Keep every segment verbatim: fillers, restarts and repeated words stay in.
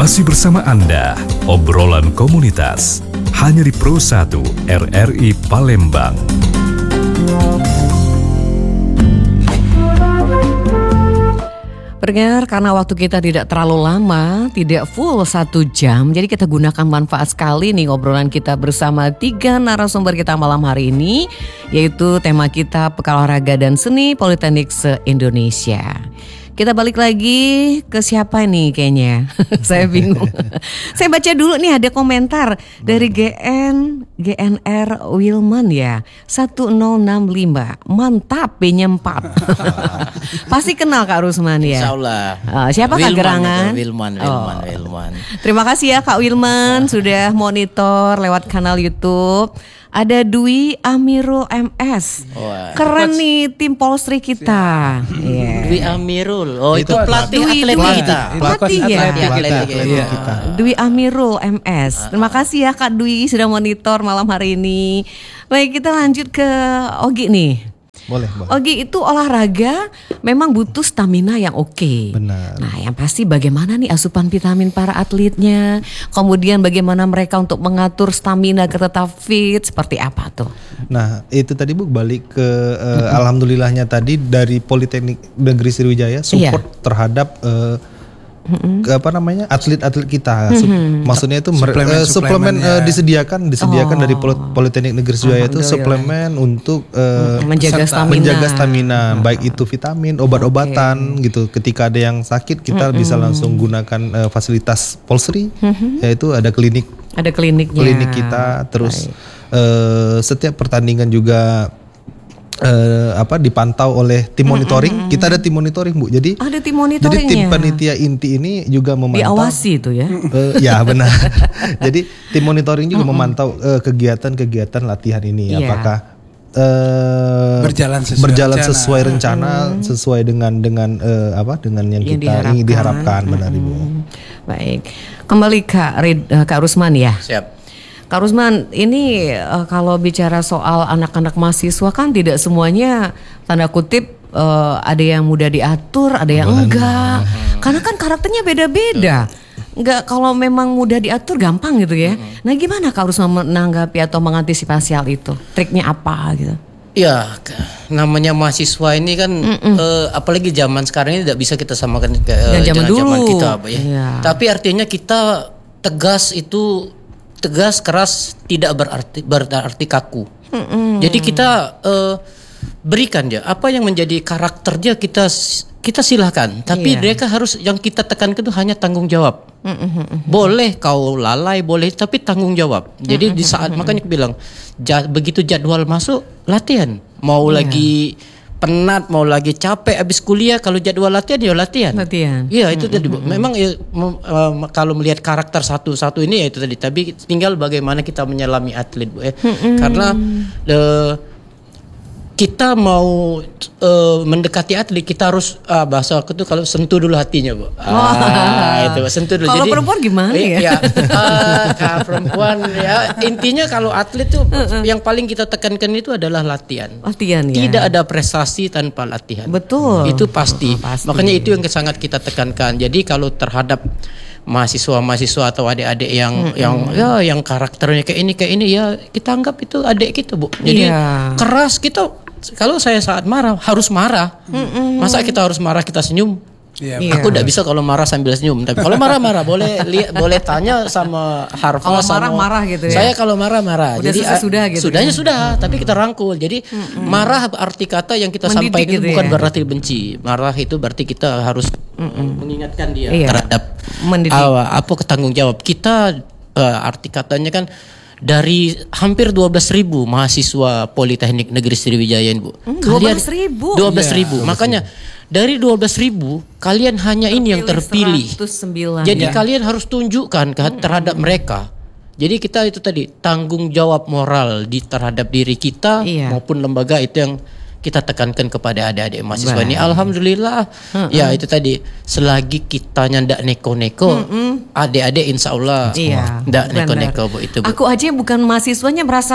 Masih bersama Anda, obrolan komunitas, hanya di Pro satu R R I Palembang. Pendengar, karena waktu kita tidak terlalu lama, tidak full satu jam, jadi kita gunakan manfaat sekali nih obrolan kita bersama tiga narasumber kita malam hari ini, yaitu tema kita Pekan Olahraga dan Seni Politeknik se-Indonesia. Kita balik lagi ke siapa nih kayaknya, saya bingung. Saya baca dulu nih ada komentar dari G N G N R Wilman ya, satu nol enam lima, mantap B-nya empat. Pasti kenal Kak Rusman ya? Insya Allah. Uh, siapa Kak Gerangan? Wilman, Wilman, Oh. Wilman. Terima kasih ya Kak Wilman sudah monitor lewat kanal YouTube. Ada Dwi Amirul M S. Wah. Keren nih tim Polstri kita. Yeah. Dwi Amirul. Oh itu, Itu pelatih Dwi- atlet Dwi- kita. Pelatih ya? Pelatih atlet Pelatih kita. kita. Dwi Amirul M S. Terima kasih ya Kak Dwi sudah monitor malam hari ini. Baik, kita lanjut ke Ogi nih. Boleh, boleh. Ogi, itu olahraga memang butuh stamina yang oke. Benar. Nah, yang pasti bagaimana nih asupan vitamin para atletnya, kemudian bagaimana mereka untuk mengatur stamina agar tetap fit, seperti apa tuh? Nah, itu tadi Bu balik ke uh, alhamdulillahnya tadi dari Politeknik Negeri Sriwijaya support Iya. terhadap uh, ke apa namanya atlet-atlet kita. Sup- Maksudnya itu mer- Suplemen- eh, suplemen suplemennya. eh, disediakan disediakan Oh. dari Pol- Politeknik Negeri Sriwijaya itu Alhamdulillah. suplemen untuk eh, Menjaga serta stamina. menjaga stamina, baik itu vitamin, obat-obatan gitu. Ketika ada yang sakit kita bisa langsung gunakan eh, fasilitas Polstri, yaitu ada klinik Ada kliniknya. klinik kita. Terus eh, setiap pertandingan juga eh, apa dipantau oleh tim monitoring. Kita ada tim monitoring Bu. Jadi Ada tim jadi monitoringnya. tim panitia inti ini juga memantau. Diawasi itu ya. Eh, ya benar. Jadi tim monitoring juga memantau eh, kegiatan-kegiatan latihan ini. Iya. Apakah eh, Berjalan sesuai berjalan rencana. sesuai rencana, sesuai dengan dengan eh, apa dengan yang, Yang kita ingin diharapkan, benar Ibu. Hmm. Baik, kembali Kak Rid, eh, Kak Rusman ya. Siap. Kak Rusman, ini eh, kalau bicara soal anak-anak mahasiswa kan tidak semuanya tanda kutip eh, ada yang mudah diatur, ada yang enggak. Karena kan karakternya beda-beda. Enggak, kalau memang mudah diatur gampang gitu ya. Nah, gimana Kak Rusman menanggapi atau mengantisipasi hal itu? Triknya apa gitu? Ya, k- namanya mahasiswa ini kan, eh, apalagi zaman sekarang ini tidak bisa kita samakan ke, eh, Dan zaman dengan zaman dulu. kita, Pak, ya. Iya. Tapi artinya kita tegas itu tegas keras tidak berarti berarti kaku. Jadi kita eh, berikan dia apa yang menjadi karakternya kita kita silahkan. Tapi Iya. mereka harus yang kita tekankan itu hanya tanggung jawab. Boleh kau lalai boleh tapi tanggung jawab. Jadi di saat makanya aku bilang ja- begitu jadwal masuk latihan. Mau Iya. lagi penat mau lagi capek habis kuliah kalau jadwal latihan ya latihan. Latihan. Iya itu tadi Bu. Memang ya, mem- eh, kalau melihat karakter satu-satu ini ya itu tadi. Tapi tinggal bagaimana kita menyelami atlet Bu. Ya. Karena eh, kita mau eh, mendekati atlet kita harus ah, bahasa aku tuh kalau sentuh dulu hatinya Bu. Ah, itu sentuh dulu. Kalau Jadi, perempuan gimana eh, ya? ah, kalau perempuan ya intinya kalau atlet tuh yang paling kita tekankan itu adalah latihan. Latihan ya. Tidak ada prestasi tanpa latihan. Betul. Itu pasti. Oh, pasti. Makanya itu yang sangat kita tekankan. Jadi kalau terhadap mahasiswa-mahasiswa atau adik-adik yang yang ya yang karakternya kayak ini kayak ini ya kita anggap itu adik kita Bu. Jadi Iya. keras kita kalau saya saat marah harus marah. Masa kita harus marah kita senyum? Iya. Iya. Aku tidak bisa kalau marah sambil senyum. Tapi kalau marah-marah boleh lihat boleh tanya sama Harfa Kalau sama marah-marah gitu ya? Saya kalau marah-marah. Udah Jadi sesudah ah, gitu Sudahnya ya? sudah, tapi kita rangkul. Jadi marah arti kata yang kita Mendidik sampaikan gitu itu bukan ya? berarti benci. Marah itu berarti kita harus mengingatkan dia Iya. terhadap Mendidik. apa, apa ketanggung jawab. Kita eh, arti katanya kan dari hampir dua belas ribu mahasiswa Politeknik Negeri Sriwijaya ini Bu. dua belas ribu? dua belas ribu. Makanya dari dua belas ribu kalian hanya ini yang terpilih. seratus sembilan. Jadi Ya. kalian harus tunjukkan ke, terhadap mereka. Jadi kita itu tadi tanggung jawab moral di terhadap diri kita Iya. maupun lembaga itu yang kita tekankan kepada adik-adik mahasiswa Baik. ini. Alhamdulillah. Ya itu tadi selagi kitanya ndak neko-neko, adik-adik insya Allah Iya. ndak benar. neko-neko Bu itu Bu. Aku aja bukan mahasiswanya merasa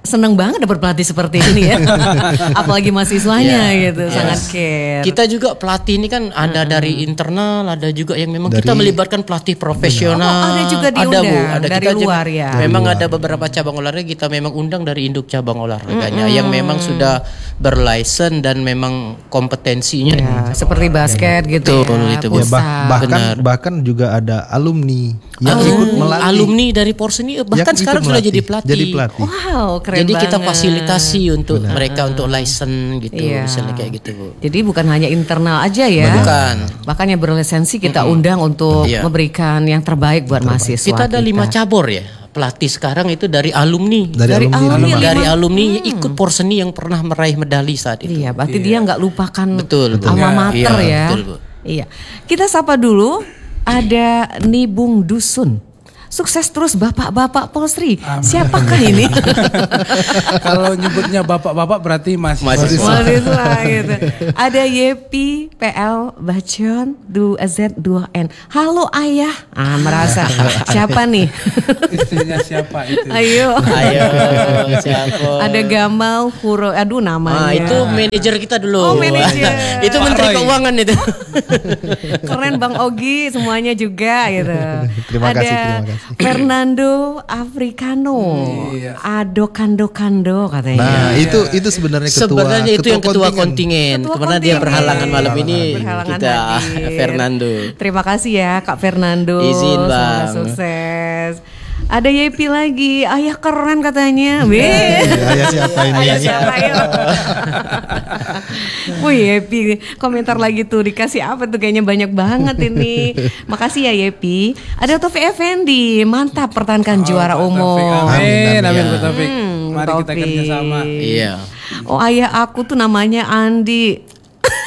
seneng banget dapat pelatih seperti ini ya. Apalagi mahasiswanya Ya, gitu, yes. sangat care. Kita juga pelatih ini kan ada dari internal, ada juga yang memang Dari- kita melibatkan pelatih profesional. Oh, ada juga Ada, diundang Bu, ada dari kita juga- luar ya. Memang ada beberapa cabang olahraga kita memang undang dari induk cabang olahraganya yang memang sudah berlicense dan memang kompetensinya. Ya, seperti basket gitu Betul, ya. itu, Bu. Ya, bah- futsal. bahkan Benar. bahkan juga ada alumni yang ikut melatih. Alumni dari Porseni bahkan Yang sekarang ikut sudah melatih, jadi pelatih. Jadi pelatih. Wow, keren Jadi kita banget. fasilitasi untuk mereka untuk license gitu, Iya. misalnya kayak gitu, Bu. Jadi bukan hanya internal aja ya. Bukan. Bahkan yang berlisensi kita undang untuk Iya. memberikan yang terbaik buat mahasiswa. Kita ada lima cabur ya. Pelatih sekarang itu dari alumni. Dari, Dari alumni, alumni lima. lima. Dari alumni yang ikut Porseni yang pernah meraih medali saat itu. Iya, berarti dia nggak lupakan Betul, betul. alma Iya, mater iya, ya. betul, Bu. Iya. Kita sapa dulu ada Nibung Dusun. Sukses terus bapak-bapak Polsri. Siapakah ini? Kalau nyebutnya bapak-bapak berarti masih Mahasiswa. Mahasiswa gitu. Ada Yepi P L Bacon dua Z dua N. Halo ayah. Ah, merasa siapa nih? istrinya siapa itu? Ayo. Ayo, siapa? Ada Gamal Huro. Aduh namanya. Ah, itu manajer kita Oh, dulu. manajer. Itu Pak menteri Roy. keuangan itu. Keren Bang Ogi semuanya juga gitu. Terima Ada kasih, terima kasih. Fernando Africano. Iya. Ado Kando Kando katanya. Nah, itu itu sebenarnya ketua Sebenarnya itu yang ketua kontingen. kontingen. Ketua Karena dia kontingen. berhalangan malam ini Berhalangan kita hadir. Fernando. Terima kasih ya Kak Fernando. Izin, Semoga Bang. sukses. Ada Yepi lagi, ayah keren katanya. Wih. Ayah siapa ini? Ayah siapa ya? Wih Yepi, komentar lagi tuh dikasih apa tuh kayaknya banyak banget ini. Makasih ya Yepi. Ada Taufik Effendi, mantap pertahankan juara Pak umum. Taufik, Amin, amin Ya. Pak Taufik. Hmm, Mari kita Taufik. kerjasama. Iya. Oh ayah aku tuh namanya Andi.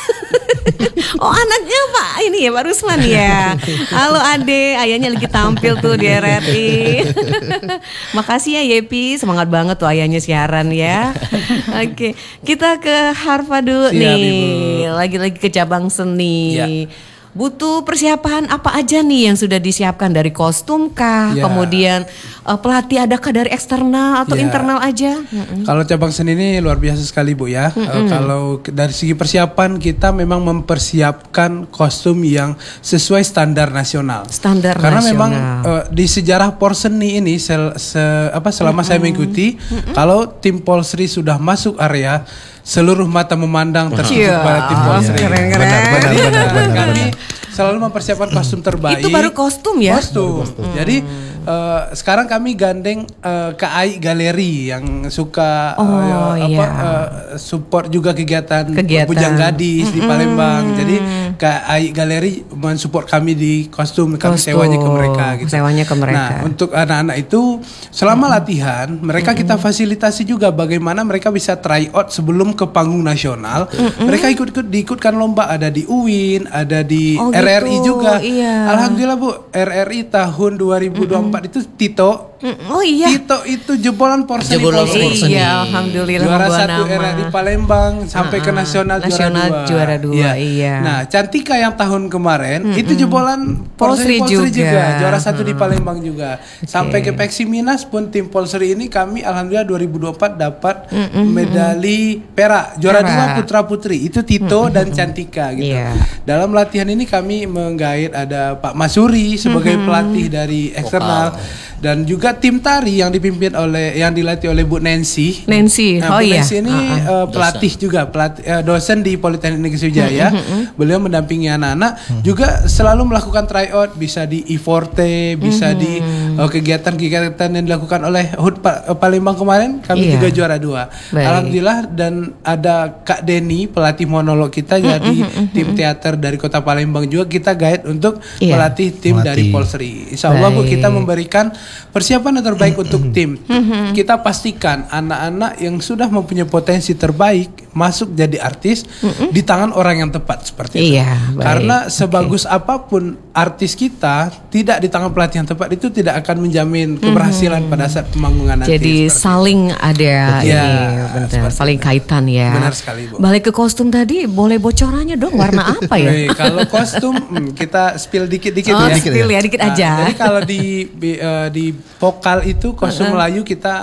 Oh anaknya Pak ini ya Pak Rusman ya. Halo Ade, ayahnya lagi tampil tuh di R R I. Makasih ya Yepi, semangat banget tuh ayahnya siaran ya. Oke, kita ke Harfa dulu Siap, nih. Lagi-lagi ke cabang seni. Ya. Butuh persiapan apa aja nih yang sudah disiapkan dari kostum kah? Ya. Kemudian eh, pelatih adakah dari eksternal atau Ya. internal aja? Kalau cabang seni ini luar biasa sekali Bu ya. Eh, kalau ke- dari segi persiapan kita memang mempersiapkan kostum yang sesuai standar nasional. Standar Karena nasional. memang eh, di sejarah Porseni ini sel- se- apa selama saya mengikuti, kalau tim Polsri sudah masuk area, seluruh mata memandang tertuju Iya. pada tim Polsri. Keren-keren. Benar, benar, Jadi, benar, benar, kami benar. selalu mempersiapkan kostum terbaik. Itu baru kostum ya? Kostum. Jadi eh, sekarang kami gandeng eh, K A I Galeri yang suka eh, Oh, apa iya. eh, support juga kegiatan, Kegiatan. Bujang Gadis di Palembang. Jadi K A I Galeri mensupport kami di kostum, kami Kostum. sewanya ke mereka gitu. Sewanya ke mereka. Nah, untuk anak-anak itu selama latihan mereka kita fasilitasi juga bagaimana mereka bisa try out sebelum ke panggung nasional. Mereka ikut-ikut diikutkan lomba, ada di U I N, ada di Oh, R R I gitu, juga. iya. Alhamdulillah Bu, R R I tahun dua ribu dua puluh empat itu Tito. Mm, Oh iya. Tito itu jebolan Porseni Jebolan Polsri. Porseni. Iya, alhamdulillah Juara membawa satu nama. R R I Palembang sampai ke Ah, ah. nasional, Nasional juara dua. juara dua, iya. Nah, Cantika yang tahun kemarin itu jebolan Polsri Polsri, Polsri juga. juga. juara satu di Palembang juga. Sampai ke Peksi Minas pun tim Polsri ini kami alhamdulillah dua ribu dua puluh empat dapat medali perak, juara Perak. dua putra putri. Itu Tito dan Cantika gitu. Iya. Dalam latihan ini kami menggait ada Pak Masuri sebagai pelatih dari eksternal dan juga tim tari yang dipimpin oleh yang dilatih oleh Bu Nancy. Nancy, Nah, oh Bu iya. Nancy ini eh, pelatih juga, pelatih eh, dosen di Politeknik Negeri Sriwijaya. Beliau mendampingi anak-anak, juga selalu melakukan tryout, bisa di I Forte, bisa di eh, kegiatan-kegiatan yang dilakukan oleh H U D Pa- eh, Palembang kemarin, kami Iya. juga juara dua. Baik. Alhamdulillah, dan ada Kak Denny pelatih monolog kita jadi tim teater dari Kota Palembang juga kita guide untuk Iya. melatih tim Melatih. dari Polsri. Insya Allah Bu, Baik. kita memberikan persiapan yang terbaik untuk tim. Kita pastikan anak-anak yang sudah mempunyai potensi terbaik masuk jadi artis di tangan orang yang tepat seperti itu. Iya, baik. Karena sebagus apapun artis kita tidak di tangan pelatih yang tepat itu tidak akan menjamin keberhasilan pada saat pemanggungan nanti. Jadi seperti itu. saling ada Betul. ini, Ya, benar, seperti saling kaitan ya. Benar sekali, Bu. Balik ke kostum tadi, boleh bocorannya dong warna apa ya? Oke, kalau kostum hmm, kita spill dikit-dikit Oh, ya. spill ya, dikit Nah, aja. Jadi kalau di di, eh, di vokal itu kostum Melayu kita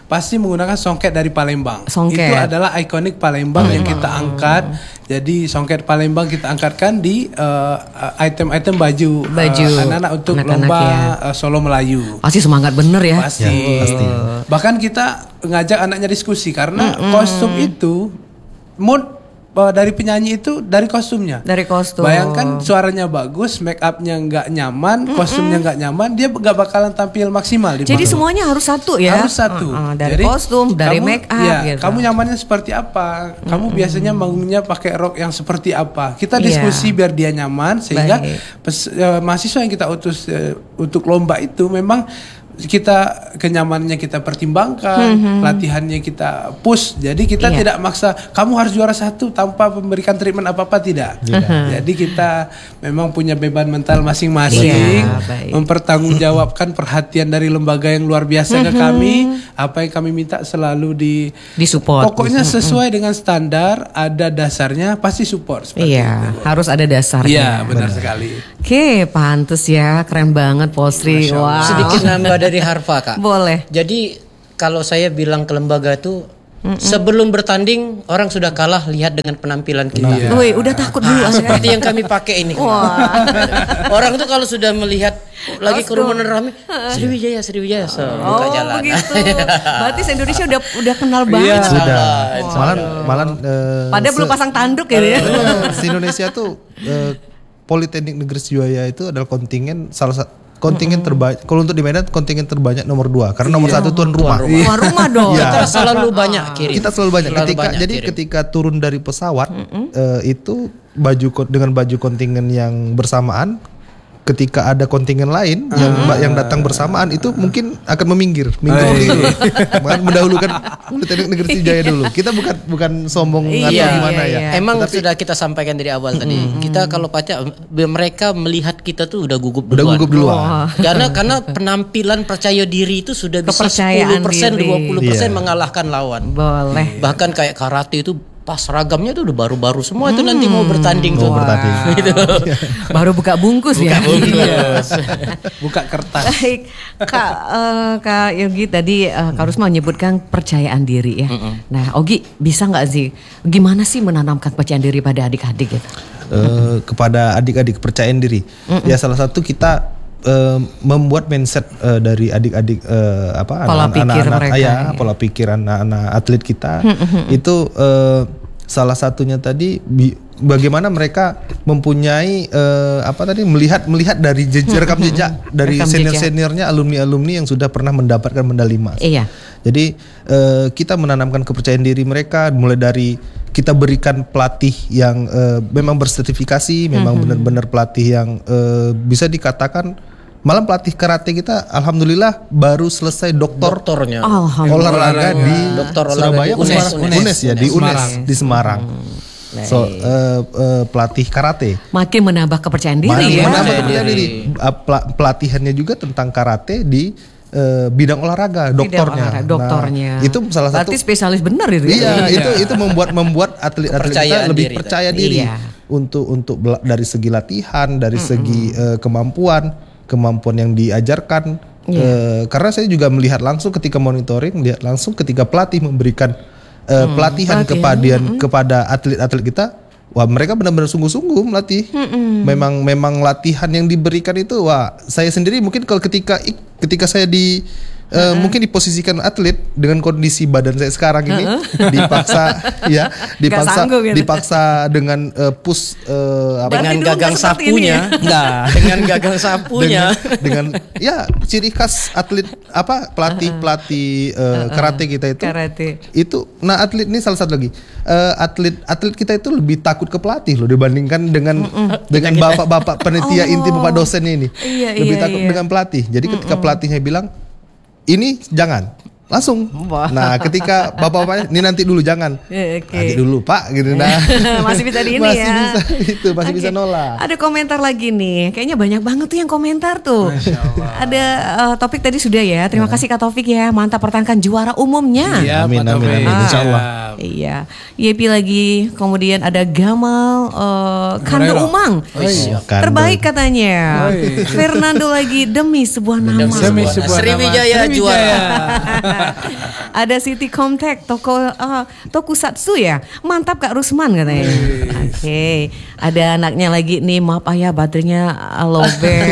pasti menggunakan songket dari Palembang. Songket. Itu adalah ikonik Palembang yang kita angkat. Jadi songket Palembang kita angkatkan di uh, item-item baju, Baju uh, anak-anak untuk anak-anak lomba ya. uh, Solo Melayu. Pasti semangat bener ya. Pasti. Ya, pasti. Bahkan kita ngajak anaknya diskusi karena kostum itu mood uh, dari penyanyi itu dari kostumnya. Dari kostum. Bayangkan suaranya bagus, make upnya nggak nyaman, kostumnya nggak nyaman, dia nggak bakalan tampil maksimal di Jadi panggung. semuanya harus satu ya. Harus satu. Uh-uh, dari Jadi, kostum, dari kamu- make up ya, gitu. Kamu nyamannya seperti apa? Kamu biasanya bangunnya pakai rok yang seperti apa? Kita Iya. diskusi biar dia nyaman sehingga Baik. pes- eh, mahasiswa yang kita utus eh, untuk lomba itu memang kita kenyamanannya kita pertimbangkan, latihannya kita push. Jadi kita Iya. tidak maksa kamu harus juara satu tanpa memberikan treatment apa-apa, tidak. Jadi kita memang punya beban mental masing-masing, Iya, baik. mempertanggungjawabkan perhatian dari lembaga yang luar biasa ke kami. Apa yang kami minta selalu di Disupport. Pokoknya sesuai dengan standar, ada dasarnya pasti support seperti Iya, itu. harus ada dasarnya. Iya, benar sekali. Oke, pantes ya, keren banget Posri. Wow. Sedikit nambah dari Harfa, Kak. Boleh. Jadi kalau saya bilang ke lembaga itu sebelum bertanding orang sudah kalah lihat dengan penampilan kita. Iya. Woi, udah takut dulu Ah, Anda. seperti yang kami pakai ini. Orang tuh kalau sudah melihat lagi kerumunan ramai, Sriwijaya, Sriwijaya, so, buka Oh, jalan. begitu. Berarti se-Indonesia udah udah kenal banget. Iya. Sudah. Insya Malah malah eh, Padahal belum se- pasang tanduk gitu ya. se Indonesia tuh eh, Politeknik Negeri Sriwijaya itu adalah kontingen salah satu kontingen terbanyak. Kalau untuk di Medan kontingen terbanyak nomor dua karena nomor satu tuan rumah. Tuan rumah dong. Iya. Kita selalu banyak kirim. Kita selalu banyak. Selalu ketika banyak jadi kirim. ketika turun dari pesawat eh, itu baju ko- dengan baju kontingen yang bersamaan. Ketika ada kontingen lain yang yang datang bersamaan itu mungkin akan meminggir, minggir dulu, Bahkan mendahulukan Politeknik Negeri Sriwijaya dulu. Kita bukan bukan sombong atau Iya, gimana iya, ya. Emang Tetapi sudah kita sampaikan dari awal tadi. Kita kalau pacar mereka melihat kita tuh udah gugup udah duluan. gugup duluan. Wah. Karena karena penampilan percaya diri itu sudah bisa Kepercayaan sepuluh persen, diri. dua puluh persen Iya. mengalahkan lawan. Boleh. Bahkan kayak karate itu pas seragamnya tuh udah baru-baru semua itu nanti mau bertanding tuh. Mau bertanding. Gitu. Baru buka bungkus ya. Bungkus. Buka kertas. Baik, Kak eh, Kak Yogi tadi eh, Kak Rusma menyebutkan percayaan diri ya. Nah, Ogi bisa nggak sih gimana sih menanamkan percayaan diri pada adik-adik gitu? Eh, kepada adik-adik kepercayaan diri. Ya salah satu kita eh, membuat mindset eh, dari adik-adik eh, apa Pola pikir anak-anak mereka, ya, ya. pola pikir anak-anak atlet kita itu eh, salah satunya tadi bi- bagaimana mereka mempunyai eh, apa tadi melihat melihat dari jejak rekam jejak dari Rekam senior-seniornya alumni-alumni yang sudah pernah mendapatkan medali emas. Iya. Jadi eh, kita menanamkan kepercayaan diri mereka mulai dari kita berikan pelatih yang eh, memang bersertifikasi, memang benar-benar pelatih yang eh, bisa dikatakan malam pelatih karate kita alhamdulillah baru selesai doktor Doktornya. Alhamdulillah. olahraga di Doktor olahraga Surabaya, di apa UNES, Semarang? UNES, UNES ya di UNES. UNES Semarang. di Semarang. So eh, eh, pelatih karate. Makin menambah kepercayaan diri Mana- ya. mana Percaya percaya diri. diri. Uh, pela- pelatihannya juga tentang karate di uh, bidang olahraga, doktornya. Tidak, olahraga, doktornya. Nah, itu salah satu. Berarti spesialis benar itu. Iya, ya? itu itu membuat membuat atlet-atlet kita Kepercayaan lebih diri percaya tadi. diri Iya. untuk untuk bela- dari segi latihan, dari segi uh, kemampuan, kemampuan yang diajarkan. Iya. Uh, karena saya juga melihat langsung ketika monitoring, lihat langsung ketika pelatih memberikan uh, pelatihan pelatihan. kepada kepada atlet-atlet kita. Wah, mereka benar-benar sungguh-sungguh melatih. Memang memang latihan yang diberikan itu, wah, saya sendiri mungkin kalau ketika ketika saya di eh, mungkin diposisikan atlet dengan kondisi badan saya sekarang ini dipaksa ya, dipaksa sanggup gitu. dipaksa dengan eh, push eh, apa Dengan Berarti dulu gagang nggak seperti ini sapunya. ya? Enggak, dengan gagang sapunya. dengan, dengan ya ciri khas atlet apa pelatih pelatih eh, karate kita itu Karate. itu nah atlet ini salah satu lagi Eh, atlet atlet kita itu lebih takut ke pelatih loh dibandingkan dengan dengan bapak-bapak panitia inti bapak dosennya ini Iya, lebih iya, takut iya. dengan pelatih jadi ketika pelatihnya bilang ini jangan langsung Wah. nah ketika bapak-bapaknya ini nanti dulu jangan Ya, oke. nanti dulu pak gitu nah Masih bisa di ini masih ya. bisa itu masih Oke. bisa nolak. Ada komentar lagi nih. Kayaknya banyak banget tuh yang komentar tuh. Ada eh, topik tadi sudah ya. Terima kasih Kak Taufik ya. Mantap pertahankan juara umumnya. Iya, Amin, Pak amin, Taufik. amin. Insya Allah. Siap. Iya. Yepi lagi. Kemudian ada Gamal eh, Kando Morero. Umang. Oh, iya. Kando. Terbaik katanya. Oi. Fernando lagi demi sebuah nama. Demi sebuah Sriwijaya nama. juara. Ada Siti Comtech, toko uh, Tokusatsu ya. Mantap Kak Rusman katanya. Oke. Okay. Ada anaknya lagi nih, maaf ayah baterainya lowbat.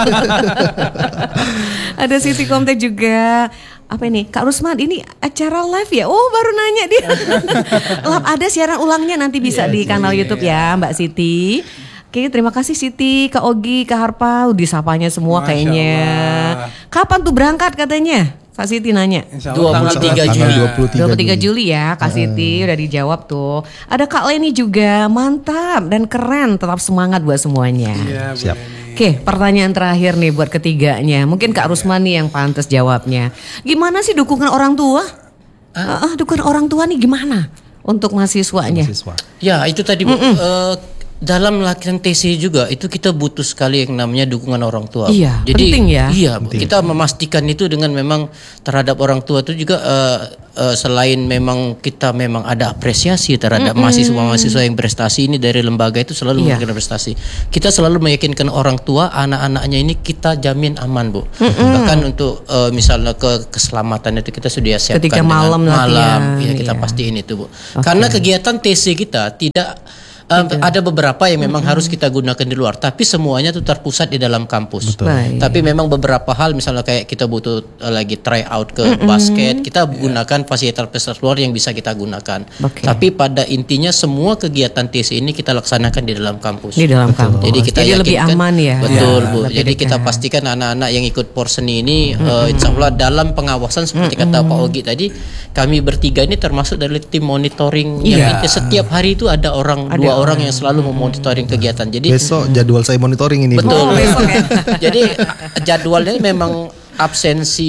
Ada Siti Comtech juga. Apa ini Kak Rusman, ini acara live ya? Oh baru nanya dia. Live ada siaran ulangnya nanti bisa yeah, di kanal yeah, YouTube yeah. ya Mbak Siti. Oke, terima kasih Siti, Kak Ogi, Kak Harpa, udah sapanya semua Masya kayaknya. Allah. Kapan tuh berangkat katanya? Kak Siti nanya. dua puluh tiga Juli. dua puluh tiga Juli ya Kak Siti, udah dijawab tuh. Ada Kak Leni juga, mantap dan keren, tetap semangat buat semuanya. Iya, siap. Oke, pertanyaan terakhir nih buat ketiganya. Mungkin Kak Rusman nih yang pantas jawabnya. Gimana sih dukungan orang tua? Uh, uh, dukungan orang tua nih gimana untuk mahasiswanya? Mahasiswa. Ya itu tadi Bu. Uh, dalam latihan T C juga itu kita butuh sekali yang namanya dukungan orang tua. Iya, Jadi, penting ya. Iya, penting. Kita memastikan itu dengan memang terhadap orang tua itu juga uh, uh, selain memang kita memang ada apresiasi terhadap mm-hmm. mahasiswa-mahasiswa yang prestasi ini dari lembaga itu selalu iya. memberikan prestasi. Kita selalu meyakinkan orang tua anak-anaknya ini kita jamin aman Bu. Mm-hmm. Bahkan untuk uh, misalnya ke keselamatan itu kita sudah siapkan ketika malam dengan malam ya iya. kita pastiin itu Bu. Okay. Karena kegiatan T C kita tidak Um, ada beberapa yang memang mm-hmm. harus kita gunakan di luar, tapi semuanya itu terpusat di dalam kampus. Tapi memang beberapa hal, misalnya kayak kita butuh uh, lagi try out ke mm-hmm. basket, kita yeah. gunakan fasilitas luar yang bisa kita gunakan. Okay. Tapi pada intinya semua kegiatan T C ini kita laksanakan di dalam kampus. Di dalam kampus. Jadi kita Jadi lebih aman ya. Betul ya, Bu. Jadi dekat. Kita pastikan anak-anak yang ikut porseni ini, mm-hmm. uh, insya Allah dalam pengawasan seperti mm-hmm. kata Pak Ogi tadi, kami bertiga ini termasuk dari tim monitoring yeah. yang setiap hari itu ada orang ada dua orang yang selalu memonitoring kegiatan. Jadi besok jadwal saya monitoring ini. Betul. Oh, besok ya. Jadi jadwalnya memang absensi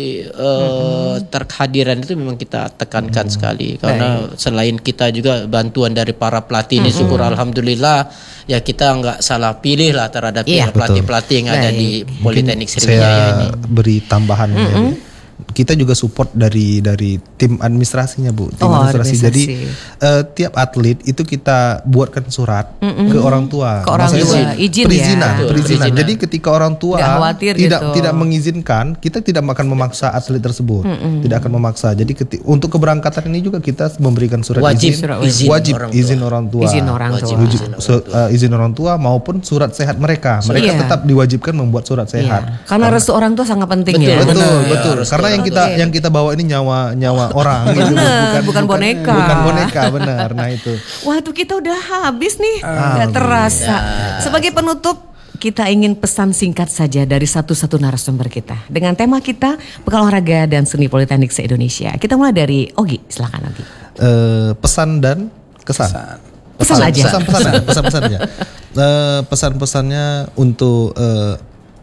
uh, terhadiran itu memang kita tekankan hmm. sekali karena Baik. Selain kita juga bantuan dari para pelatih ini hmm. syukur alhamdulillah ya kita nggak salah pilih lah terhadap yeah. pelatih-pelatih yang Baik. Ada di Politeknik Sriwijaya ini. Saya beri tambahan hmm. ya, kita juga support dari dari tim administrasinya Bu, tim oh, administrasi. Jadi uh, tiap atlet itu kita buatkan surat Mm-mm. ke orang tua. Ke orang tua, izin perizinan, ya. perizinan. Jadi ketika orang tua tidak gitu. tidak mengizinkan, kita tidak akan memaksa atlet tersebut, Mm-mm. tidak akan memaksa. Jadi keti- untuk keberangkatan ini juga kita memberikan surat wajib, izin, izin wajib orang izin orang tua, izin orang tua, wajib, wajib, izin, orang so, uh, izin orang tua maupun surat sehat mereka. Mereka iya. tetap diwajibkan membuat surat sehat. Iya. Karena restu orang tua sangat penting betul, ya. Betul, benar, betul. ya, Karena yang kita yang kita bawa ini nyawa nyawa orang, gitu. Bener, bukan, bukan boneka. Bukan boneka, benar. Nah itu. Waktu kita udah habis nih, Ah, nggak terasa. ya. Sebagai penutup, kita ingin pesan singkat saja dari satu-satu narasumber kita dengan tema kita Bekal Olahraga dan Seni Politeknik se-Indonesia. Kita mulai dari Ogi, silakan Ogi. Uh, pesan dan kesan. Pesan. Pesan aja. Pesan-pesan, pesan-pesannya. Uh, pesan-pesannya untuk uh,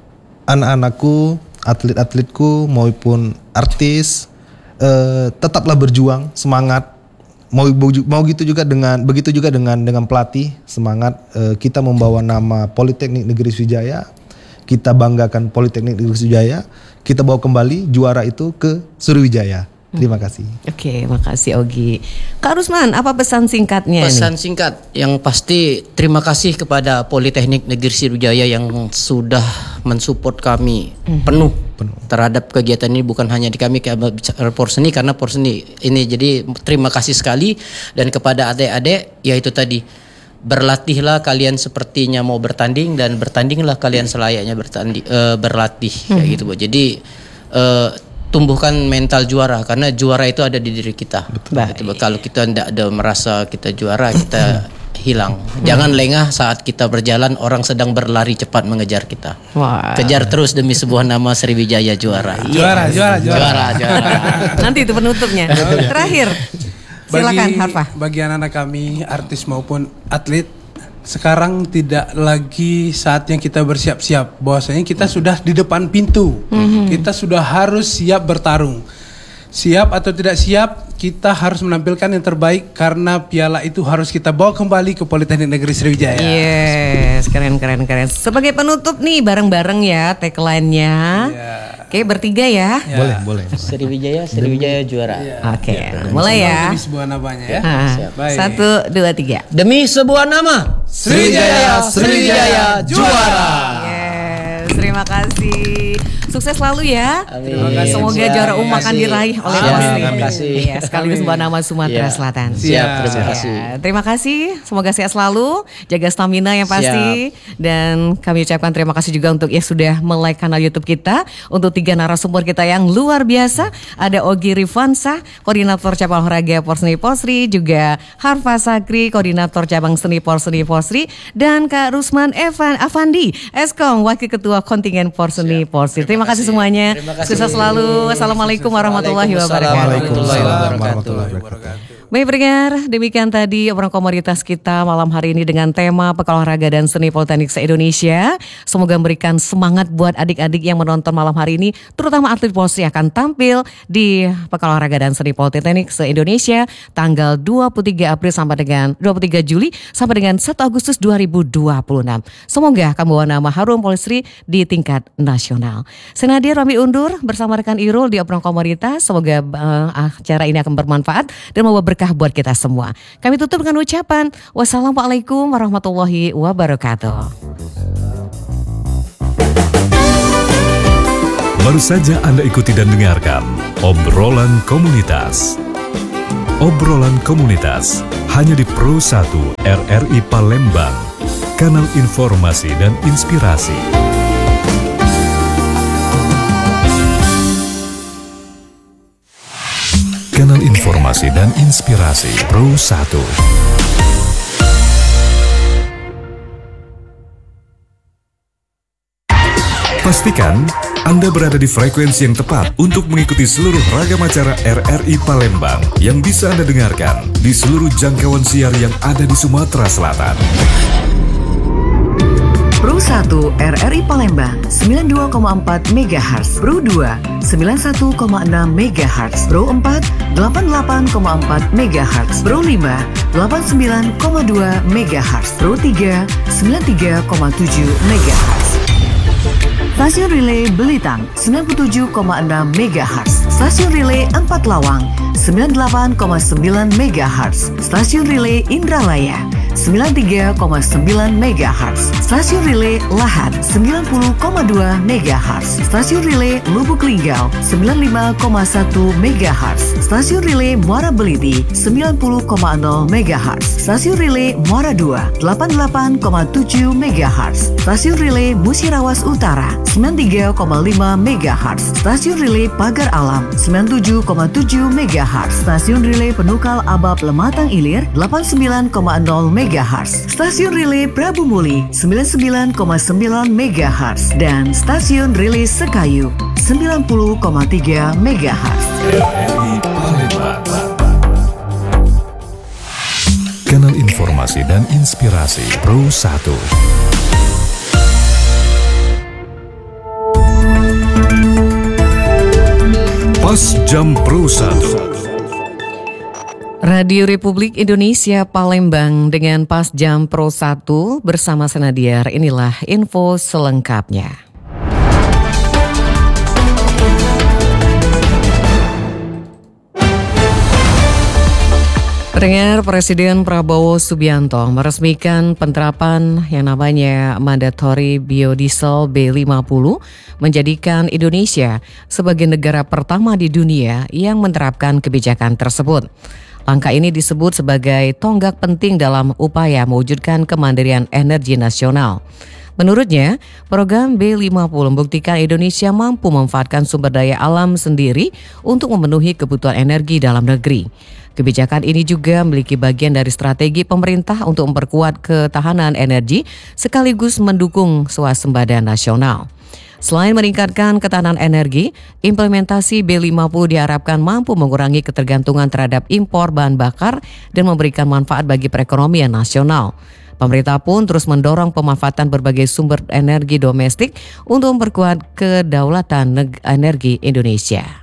anak-anakku, atlet-atletku maupun artis, uh, tetaplah berjuang, semangat. Mau mau gitu juga dengan begitu juga dengan dengan pelatih, semangat. Uh, kita membawa nama Politeknik Negeri Sriwijaya, kita banggakan Politeknik Negeri Sriwijaya, kita bawa kembali juara itu ke Sriwijaya. Terima kasih. Oke, makasih Ogi. Kak Rusman, apa pesan singkatnya? Pesan nih? singkat yang pasti terima kasih kepada Politeknik Negeri Sriwijaya yang sudah mensupport kami mm-hmm. penuh, penuh terhadap kegiatan ini, bukan hanya di kami kayak Porseni karena Porseni ini. Jadi terima kasih sekali, dan kepada adik-adik yaitu tadi, berlatihlah kalian sepertinya mau bertanding dan bertandinglah kalian selayaknya bertanding uh, berlatih mm-hmm. kayak gitu Bu. Jadi uh, tumbuhkan mental juara karena juara itu ada di diri kita. Betul. Kalau kita tidak ada merasa kita juara, kita hilang. Jangan lengah saat kita berjalan, orang sedang berlari cepat mengejar kita. Wah. Kejar terus demi sebuah nama Sriwijaya juara. Juara, yes. juara, juara, juara, juara. Nanti itu penutupnya. Terakhir, silakan Harfa. Bagi anak-anak kami, artis maupun atlet, sekarang tidak lagi saatnya kita bersiap-siap. Bahwasanya kita sudah di depan pintu. Mm-hmm. Kita sudah harus siap bertarung. Siap atau tidak siap, kita harus menampilkan yang terbaik karena piala itu harus kita bawa kembali ke Politeknik Negeri Sriwijaya. Yes, keren keren keren. Sebagai penutup nih bareng-bareng ya tagline-nya. Yeah. Oke, bertiga ya. Yeah. Boleh, boleh. Sriwijaya, Sriwijaya juara. Yeah. Oke, yeah. mulai ya. Demi sebuah namanya ya. Nah, satu, dua, tiga. Demi sebuah nama, Sriwijaya, Sriwijaya juara. Yes. terima kasih. Sukses selalu ya. Amin. Terima kasih. Semoga Siap, juara terima umum akan kasih. diraih oleh Siap, Posri. terima kasih. Iya, sekaligus buat nama Sumatera Iya. Selatan. Siap, terima Siap. kasih. Ya, terima kasih. Semoga sehat selalu, jaga stamina yang pasti. Dan kami ucapkan terima kasih juga untuk yang sudah like kanal YouTube kita. Untuk tiga narasumber kita yang luar biasa, ada Ogi Rifansa, koordinator cabang olahraga Porseni Posri, juga Harfa Sakri, koordinator cabang seni Porseni Posri, dan Kak Rusman Evan Afandi, Eskom, wakil ketua kontingen Porseni Posri. Terima kasih semuanya. Terima kasih. Sukses selalu. Assalamualaikum warahmatullahi Waalaikumsalam wabarakatuh. warahmatullahi wabarakatuh. warahmatullahi wabarakatuh. Baik pendengar, demikian tadi obrolan komoditas kita malam hari ini dengan tema Pekan Olahraga dan Seni Politeknik se-Indonesia. Semoga memberikan semangat buat adik-adik yang menonton malam hari ini, terutama atlet Polri akan tampil di Pekan Olahraga dan Seni Politeknik se-Indonesia tanggal dua puluh tiga April sampai dengan dua puluh tiga Juli sampai dengan satu Agustus dua ribu dua puluh enam. Semoga akan membawa nama harum Polri di tingkat nasional. Saya Nadia Romi undur bersama rekan Irul di obrolan komoditas. Semoga uh, acara ini akan bermanfaat dan membawa berkah buat kita semua. Kami tutup dengan ucapan wassalamualaikum warahmatullahi wabarakatuh. Baru saja Anda ikuti dan dengarkan obrolan komunitas. Obrolan komunitas hanya di Pro satu R R I Palembang, kanal informasi dan inspirasi. Kanal informasi dan inspirasi Pro satu. Pastikan Anda berada di frekuensi yang tepat untuk mengikuti seluruh ragam acara R R I Palembang yang bisa Anda dengarkan di seluruh jangkauan siar yang ada di Sumatera Selatan. Pro satu R R I Palembang sembilan puluh dua koma empat megahertz, Pro dua sembilan puluh satu koma enam megahertz, Pro empat delapan puluh delapan koma empat megahertz, Pro lima delapan puluh sembilan koma dua megahertz, Pro tiga sembilan puluh tiga koma tujuh megahertz. Stasiun Relay Belitang sembilan puluh tujuh koma enam megahertz, Stasiun Relay Empat Lawang sembilan puluh delapan koma sembilan megahertz, Stasiun Relay Indralaya sembilan puluh tiga koma sembilan megahertz, Stasiun Relay Lahat sembilan puluh koma dua megahertz, Stasiun Relay Lubuk Linggau sembilan puluh lima koma satu megahertz, Stasiun Relay Muara Beliti sembilan puluh koma nol megahertz, Stasiun Relay Muara dua delapan puluh delapan koma tujuh megahertz, Stasiun Relay Musirawas Utara sembilan puluh tiga koma lima megahertz, Stasiun Relay Pagar Alam sembilan puluh tujuh koma tujuh megahertz, Stasiun Relay Penukal Abab Lematang Ilir delapan puluh sembilan koma nol megahertz, Stasiun Relay Prabu Muli sembilan puluh sembilan koma sembilan megahertz, dan Stasiun Relay Sekayu sembilan puluh koma tiga megahertz. R R I Palembang, kanal informasi dan inspirasi Pro satu. Pas Jam Pro satu. Radio Republik Indonesia Palembang dengan Pas Jam Pro satu bersama Senadiar. Inilah info selengkapnya. Pendengar, Presiden Prabowo Subianto meresmikan penerapan yang namanya mandatory biodiesel B lima puluh, menjadikan Indonesia sebagai negara pertama di dunia yang menerapkan kebijakan tersebut. Langkah ini disebut sebagai tonggak penting dalam upaya mewujudkan kemandirian energi nasional. Menurutnya, program B lima puluh membuktikan Indonesia mampu memanfaatkan sumber daya alam sendiri untuk memenuhi kebutuhan energi dalam negeri. Kebijakan ini juga memiliki bagian dari strategi pemerintah untuk memperkuat ketahanan energi sekaligus mendukung swasembada nasional. Selain meningkatkan ketahanan energi, implementasi B lima puluh diharapkan mampu mengurangi ketergantungan terhadap impor bahan bakar dan memberikan manfaat bagi perekonomian nasional. Pemerintah pun terus mendorong pemanfaatan berbagai sumber energi domestik untuk memperkuat kedaulatan energi Indonesia.